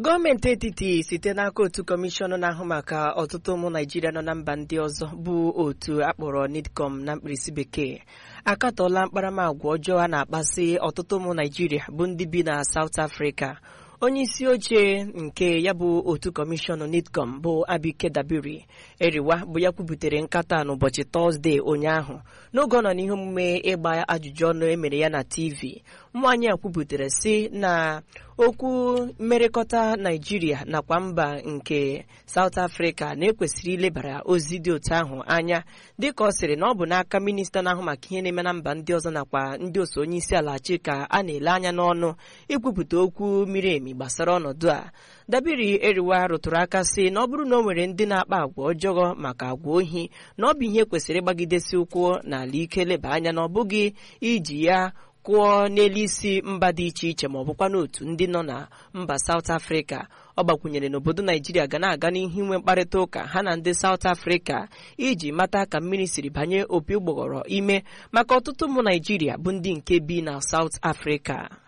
Gọọmenti etiti site n'aka otu kọmishọn na-ahụ maka ọtụtụ ụmụ Naịjirịa nọ na mba ndị ọzọ bụ otu akpọrọ NIDCOM na mkpirisi bekee akatọọla mkparamagwa ọjọọ a na-akpasị ọtụtụ ụmụ Naịjirịa bụ ndị bi na South Africa. Onye isi oche nke ya bụ otu kọmishọn NIDCOM bụ Abike Dabiri Eriwa bụ ya kwubutere nkata n'ụbọchị Tọzdee ụnyaahụ n'oge ọ nọ n'ihe omume ịgba ajụjụ ọnụ emere ya na TV. Nwaanyị a kwubutere sị na okwu mmerekọta Naịjirịa nakwa mba nke South Africa na-ekwesịrị ilebara ozi dị otu ahụ anya, dịka ọ sịrị na ọ bụ n'aka minista na-ahụ maka ihe na-eme na mba ndị ọzọ nakwa ndị oso onye isi ala chi ka a na-ele anya n'ọnụ ikwupụta okwu miri emi gbasara ọnọdụ a. Dabiri Eriwa rụtụrụ aka sị na ọ bụrụ na o nwere ndị na-akpa agwa ọjọọ maka agwa ohi, na ọ bụ ihe kwesịrị ịgbagidesi ụkwụ n'ala ike leba anya, na ọ bụghị iji ya kwụọ n'elu isi mba dị iche iche ma ọ bụkwa n'otu ndị nọ na mba South Africa. Ọ gbakwunyere n'obodo Naịjirịa ga na-aga n'ihu inwe mkparịta ụka ha na ndị South Africa iji mata ka mmiri siri banye opi ụgbọghọrọ ime maka ọtụtụ ụmụ Naịjirịa bụ ndị nke bi na South Africa.